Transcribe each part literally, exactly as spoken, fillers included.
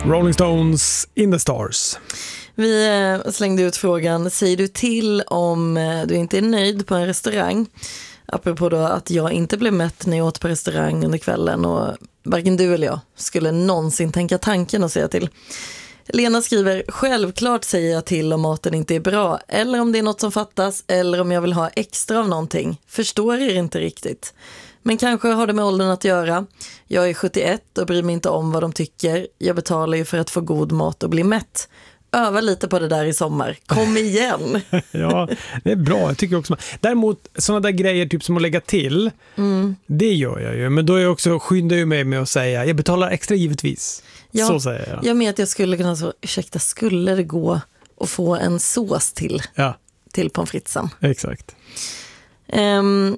Rolling Stones, In the Stars. Vi eh, slängde ut frågan, säger du till om eh, du inte är nöjd på en restaurang? Apropå då att jag inte blev mätt när jag åt på restaurang under kvällen och varken du eller jag skulle någonsin tänka tanken att säga till. Lena skriver, självklart säger jag till om maten inte är bra eller om det är något som fattas eller om jag vill ha extra av någonting. Förstår er inte riktigt. Men kanske har det med åldern att göra. Jag är sjuttioett och bryr mig inte om vad de tycker. Jag betalar ju för att få god mat och bli mätt. Öva lite på det där i sommar. Kom igen. Ja, det är bra. Jag tycker också. Däremot, sådana där grejer typ som att lägga till, mm. det gör jag ju. Men då är jag också, skyndar ju mig med att säga, jag betalar extra givetvis. Ja, så säger jag. Jag menar att jag skulle kunna så, ursäkta, skulle det gå att få en sås till, ja. till pommes fritesen? Exakt. Um,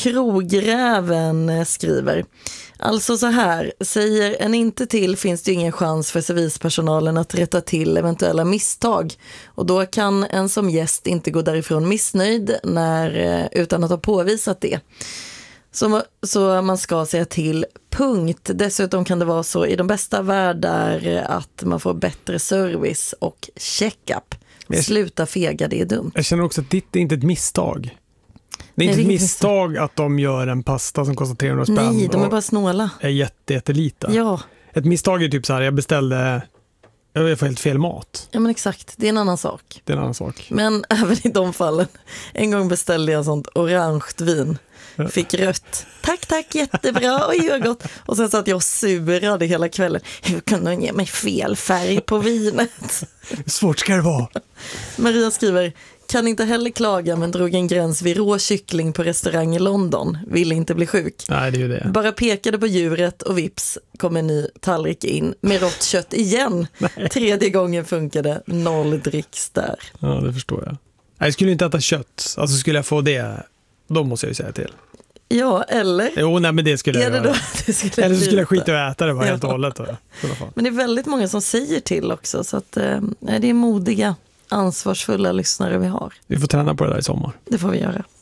Krogräven skriver, alltså så här, säger en inte till finns det ingen chans för servispersonalen att rätta till eventuella misstag och då kan en som gäst inte gå därifrån missnöjd när, utan att ha påvisat det. Så, så man ska säga till, punkt. Dessutom kan det vara så i de bästa världar att man får bättre service och check-up. Sluta fega, det är dumt. Jag känner också att det är inte ett misstag. Det är inte ett misstag att de gör en pasta som kostar trehundra spänn. Nej, de är bara snåla. Är jätte, jättelita. Ja. Ett misstag är typ så här, jag beställde, jag får helt fel mat. Ja men exakt, det är en annan sak. Det är en annan sak. Men även i de fallen, en gång beställde jag sånt orange vin. Fick rött. Tack, tack, jättebra. Oj, vad gott. Och sen satt jag och surade hela kvällen. Hur kan de ge mig fel färg på vinet? Svårt ska det vara. Maria skriver, kan inte heller klaga men drog en gräns vid rå kyckling på restaurang i London. Vill inte bli sjuk. Nej, det är ju det. Bara pekade på djuret och vips kom en ny tallrik in med rått kött igen. Nej. Tredje gången funkade, noll dricks där. Ja, det förstår jag. Jag skulle inte äta kött. Alltså skulle jag få det, då måste jag ju säga till. Ja, eller? Jo, nej, men det skulle jag det göra. det skulle eller så skulle jag skita och äta det bara ja. helt och hållet. Då. Men det är väldigt många som säger till också. Så att, eh, det är modiga, ansvarsfulla lyssnare vi har. Vi får träna på det där i sommar. Det får vi göra.